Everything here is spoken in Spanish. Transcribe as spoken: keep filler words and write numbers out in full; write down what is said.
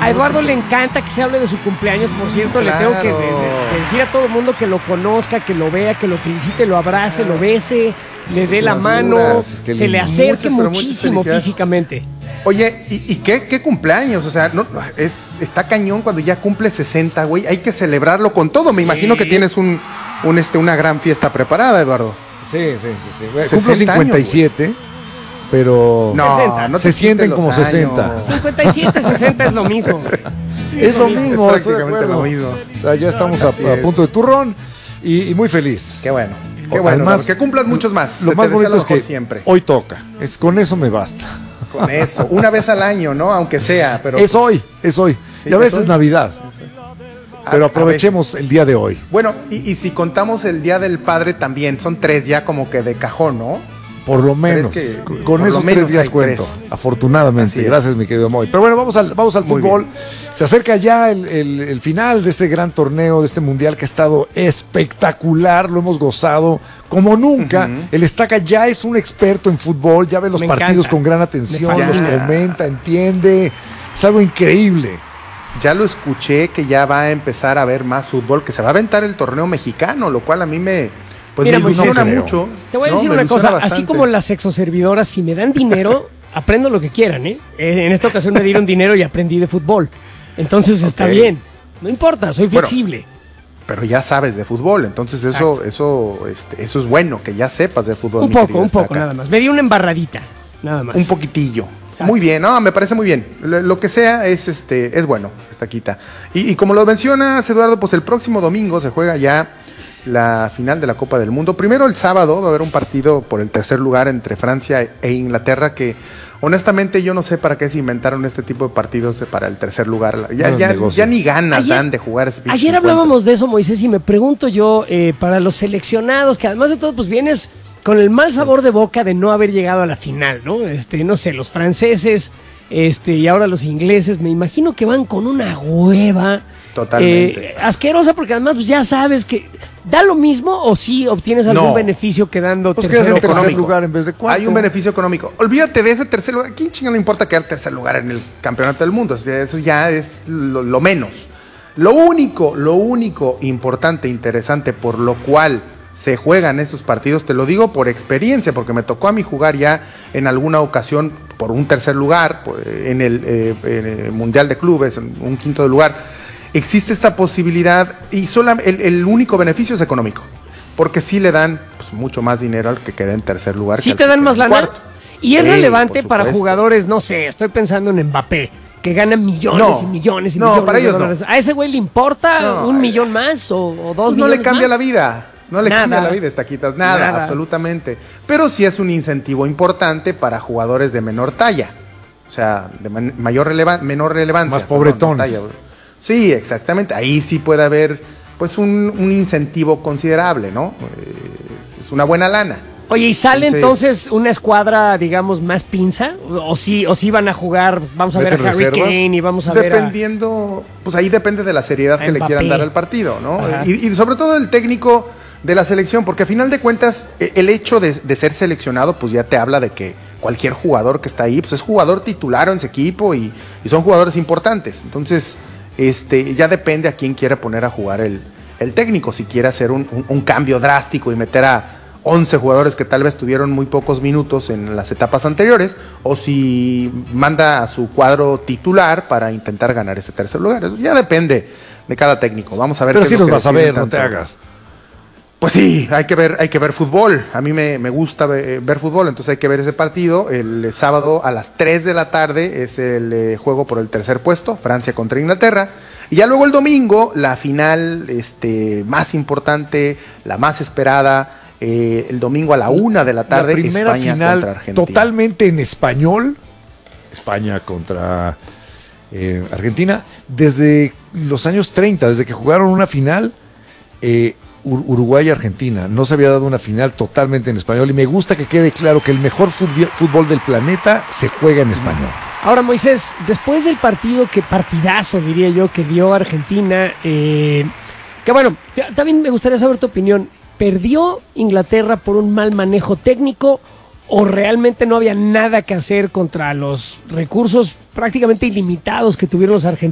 A Eduardo le encanta que se hable de su cumpleaños, por cierto, claro. Le tengo que, de, de, de decir a todo el mundo que lo conozca, que lo vea, que lo felicite, lo abrace, lo bese, le dé la mano, es que se le acerque muchas, muchísimo físicamente. Oye, ¿y, y qué, qué cumpleaños? O sea, no, es, está cañón cuando ya cumple sesenta, güey. Hay que celebrarlo con todo. Me sí. imagino que tienes un, un, este, una gran fiesta preparada, Eduardo. Sí, sí, sí. sí. Bueno, cumplo cincuenta y siete, años, pero no, sesenta. No se sienten como años. sesenta. cincuenta y siete, sesenta es lo mismo. Es lo mismo. Es prácticamente lo mismo. O sea, ya estamos a, a punto de turrón y, y muy feliz. Qué bueno. Qué bueno, además, que cumplas muchos más. Lo más bonito es que siempre. Hoy toca. Es, con eso me basta. Con eso. Una vez al año, ¿no? Aunque sea. Pero es pues, hoy, es hoy. Sí, y a veces es Navidad. Pero aprovechemos el día de hoy. Bueno, y, y si contamos el Día del Padre también, son tres ya como que de cajón, ¿no? Por lo menos. Que, con por esos menos tres días cuento. Tres. Afortunadamente. Así Gracias, es. mi querido Moy. Pero bueno, vamos al, vamos al fútbol. Se acerca ya el, el, el final de este gran torneo, de este mundial que ha estado espectacular. Lo hemos gozado como nunca. Uh-huh. El Estaca ya es un experto en fútbol. Ya ve los me partidos encanta. con gran atención. Los comenta, entiende. Es algo increíble. Ya lo escuché que ya va a empezar a ver más fútbol, que se va a aventar el torneo mexicano, lo cual a mí me... Pues Mira, me ilusiona no mucho. Te voy a decir ¿no? una cosa, bastante. Así como las sexoservidoras, si me dan dinero, aprendo lo que quieran, ¿eh? En esta ocasión me dieron dinero y aprendí de fútbol. Entonces okay. está bien. No importa, soy flexible. Bueno, pero ya sabes de fútbol, entonces eso, eso, este, eso es bueno, que ya sepas de fútbol. Un poco, un poco, nada más. Me di una embarradita, nada más. Un poquitillo. Exacto. Muy bien, no, me parece muy bien. Lo, lo que sea es este, es bueno, esta quita. Y, y como lo mencionas, Eduardo, pues el próximo domingo se juega ya la final de la Copa del Mundo. Primero el sábado va a haber un partido por el tercer lugar entre Francia e Inglaterra que honestamente yo no sé para qué se inventaron este tipo de partidos de, para el tercer lugar. Ya, no ya, ya ni ganas ayer, dan de jugar ese Ayer hablábamos de eso, Moisés, y me pregunto yo, eh, para los seleccionados, que además de todo pues vienes con el mal sabor de boca de no haber llegado a la final, ¿no? Este, no sé, los franceses este, y ahora los ingleses, me imagino que van con una hueva totalmente eh, asquerosa, porque además pues, ya sabes que da lo mismo o sí obtienes algún no. beneficio quedando pues tercero, tercer económico. lugar en vez de cuarto. Hay un beneficio económico. Olvídate de ese tercer lugar. ¿A quién chinga le importa quedar tercer lugar en el campeonato del mundo? Eso ya es lo, lo menos. Lo único, lo único importante, interesante, por lo cual se juegan esos partidos, te lo digo por experiencia, porque me tocó a mí jugar ya en alguna ocasión por un tercer lugar, en el, eh, en el Mundial de Clubes, en un quinto de lugar. Existe esta posibilidad y solo el, el único beneficio es económico, porque sí le dan pues, mucho más dinero al que quede en tercer lugar. Sí que te al dan que más lana. Cuarto. Y es sí, relevante para jugadores, no sé, estoy pensando en Mbappé, que gana millones no, y millones y no, millones para de ellos dólares. No. ¿A ese güey le importa no, un millón más o, o dos pues millones no le cambia más? la vida. No le Nada. cambia la vida, Estaquitas, nada, nada, absolutamente. Pero sí es un incentivo importante para jugadores de menor talla. O sea, de man- mayor releva- menor relevancia. Más pobretones. Perdón, talla, sí, exactamente. Ahí sí puede haber pues un, un incentivo considerable, ¿no? Es, es una buena lana. Oye, ¿y sale entonces, entonces una escuadra, digamos, más pinza? ¿O sí, o sí van a jugar, vamos a ver a Harry Kane y vamos a Dependiendo, ver a... pues ahí depende de la seriedad que Mbappé. le quieran dar al partido, ¿no? Y, y sobre todo el técnico de la selección, porque a final de cuentas el hecho de, de ser seleccionado pues ya te habla de que cualquier jugador que está ahí pues es jugador titular en ese equipo y, y son jugadores importantes. Entonces este ya depende a quién quiera poner a jugar el, el técnico, si quiere hacer un, un, un cambio drástico y meter a once jugadores que tal vez tuvieron muy pocos minutos en las etapas anteriores, o si manda a su cuadro titular para intentar ganar ese tercer lugar. Eso ya depende de cada técnico. Vamos a ver. Pero qué sí es lo los que vas a ver, tanto. no te hagas. Pues sí, hay que ver, hay que ver fútbol. A mí me, me gusta ver, ver fútbol, entonces hay que ver ese partido. El sábado a las tres de la tarde es el eh, juego por el tercer puesto, Francia contra Inglaterra. Y ya luego el domingo, la final este, más importante, la más esperada, eh, el domingo a la una de la tarde, la primera España final contra Argentina. Totalmente en español, España contra eh, Argentina, desde los años treinta, desde que jugaron una final, eh, Uruguay y Argentina. No se había dado una final totalmente en español y me gusta que quede claro que el mejor fútbol del planeta se juega en español. Ahora, Moisés, después del partido, que partidazo diría yo que dio Argentina, eh, que bueno, también me gustaría saber tu opinión. ¿Perdió Inglaterra por un mal manejo técnico o realmente no había nada que hacer contra los recursos prácticamente ilimitados que tuvieron los argentinos?